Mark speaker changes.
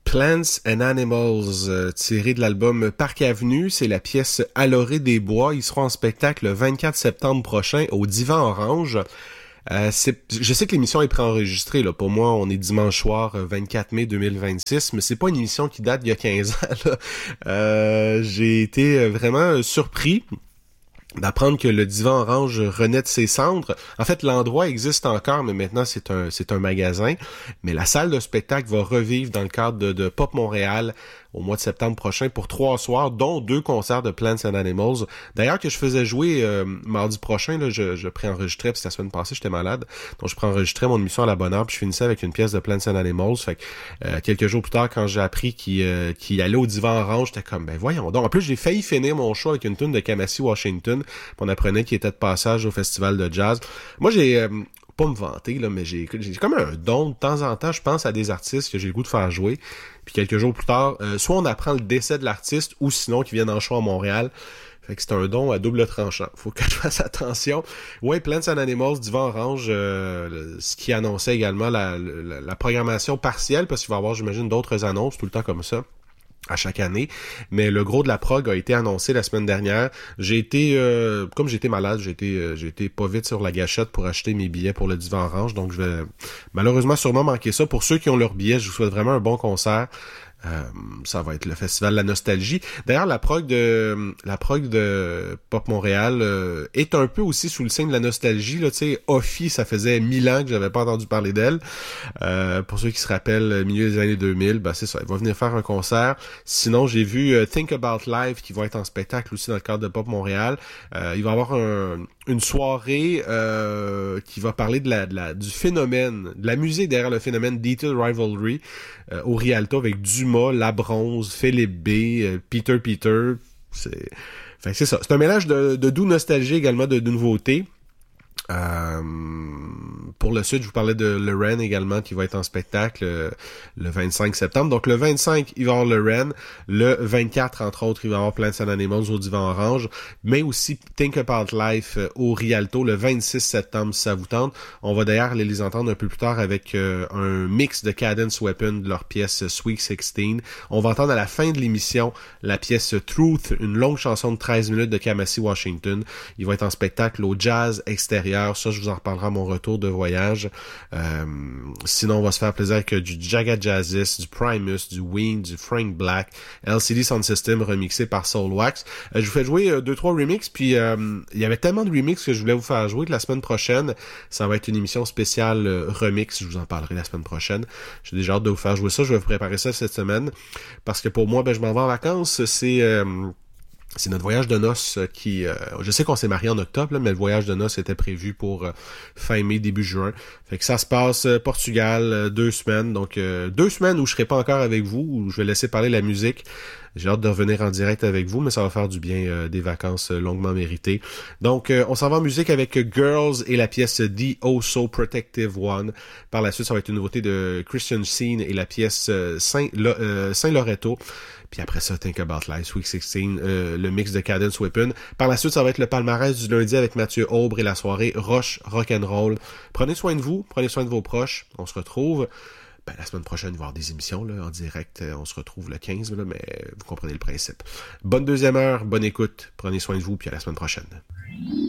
Speaker 1: Plants and Animals, tiré de l'album Parc Avenue, c'est la pièce À l'orée des bois. Ils seront en spectacle le 24 septembre prochain au Divan Orange. Je sais que l'émission est préenregistrée, là. Pour moi, on est dimanche soir, 24 mai 2026, mais c'est pas une émission qui date d'il y a 15 ans, là. J'ai été vraiment surpris d'apprendre que le Divan Orange renaît de ses cendres. En fait, l'endroit existe encore, mais maintenant c'est un magasin. Mais la salle de spectacle va revivre dans le cadre de Pop Montréal au mois de septembre prochain pour 3 soirs, dont 2 concerts de Plants and Animals. D'ailleurs, que je faisais jouer mardi prochain, là, je préenregistrais, parce que la semaine passée, j'étais malade. Donc, je préenregistrais mon émission à la bonne heure, puis je finissais avec une pièce de Plants and Animals. Fait que quelques jours plus tard, quand j'ai appris qu'il allait au Divan Orange, j'étais comme, ben voyons donc. En plus, j'ai failli finir mon show avec une tune de Kamasi Washington. On apprenait qu'il était de passage au festival de jazz. Moi, j'ai... pas me vanter, là, mais j'ai comme un don. De temps en temps, je pense à des artistes que j'ai le goût de faire jouer. Puis quelques jours plus tard, soit on apprend le décès de l'artiste, ou sinon qu'ils viennent en show à Montréal. Fait que c'est un don à double tranchant. Faut que je fasse attention. Ouais, Plants and Animals, Divan Orange, ce qui annonçait également la programmation partielle, parce qu'il va y avoir, j'imagine, d'autres annonces tout le temps comme ça à chaque année, mais le gros de la prog a été annoncé la semaine dernière. J'ai été, comme j'étais malade, j'ai été pas vite sur la gâchette pour acheter mes billets pour le Divan Orange, donc je vais malheureusement sûrement manquer ça. Pour ceux qui ont leurs billets, je vous souhaite vraiment un bon concert. Ça va être le festival de la nostalgie. D'ailleurs, la prog de Pop Montréal est un peu aussi sous le signe de la nostalgie. Là, tu sais, Offie, ça faisait 1000 ans que j'avais pas entendu parler d'elle. Pour ceux qui se rappellent, milieu des années 2000, ben c'est ça. Elle va venir faire un concert. Sinon, j'ai vu Think About Life qui va être en spectacle aussi dans le cadre de Pop Montréal. Il va y avoir une soirée qui va parler du phénomène, de la musique derrière le phénomène Detail Rivalry au Rialto avec Dumas, Labronze, Philippe B, Peter. C'est ça. C'est un mélange de doux nostalgie également de nouveautés. Pour le sud, je vous parlais de Lorraine également qui va être en spectacle le 25 septembre. Donc le 25, il va y avoir Lorraine. Le 24, entre autres, il va y avoir Plants and Animals au Divan Orange. Mais aussi Think About Life au Rialto le 26 septembre, si ça vous tente. On va d'ailleurs aller les entendre un peu plus tard avec un mix de Cadence Weapon de leur pièce Sweet 16. On va entendre à la fin de l'émission la pièce Truth, une longue chanson de 13 minutes de Kamasi Washington. Il va être en spectacle au Jazz Extérieur. Ça, je vous en reparlerai à mon retour de voyage. Sinon, on va se faire plaisir avec du Jaga Jazzist, du Primus, du Ween, du Frank Black, LCD Sound System remixé par Soulwax. Je vous fais jouer 2-3 remixes, puis il y avait tellement de remixes que je voulais vous faire jouer que la semaine prochaine, ça va être une émission spéciale remix. Je vous en parlerai la semaine prochaine. J'ai déjà hâte de vous faire jouer ça. Je vais vous préparer ça cette semaine. Parce que pour moi, je m'en vais en vacances. C'est notre voyage de noces qui... je sais qu'on s'est marié en octobre, là, mais le voyage de noces était prévu pour fin mai, début juin. Fait que ça se passe Portugal, 2 semaines. Donc 2 semaines où je serai pas encore avec vous, où je vais laisser parler la musique. J'ai hâte de revenir en direct avec vous, mais ça va faire du bien, des vacances longuement méritées. Donc, on s'en va en musique avec Girls et la pièce The Oh So Protective One. Par la suite, ça va être une nouveauté de Christian Scene et la pièce Saint Loretto. Puis après ça, Think About Life, Sweet 16, le mix de Cadence Weapon. Par la suite, ça va être le palmarès du lundi avec Mathieu Aubre et la soirée Roche Rock'n'Roll. Prenez soin de vous, prenez soin de vos proches. On se retrouve... la semaine prochaine, il va y avoir des émissions là, en direct. On se retrouve le 15, là, mais vous comprenez le principe. Bonne deuxième heure, bonne écoute. Prenez soin de vous, puis à la semaine prochaine.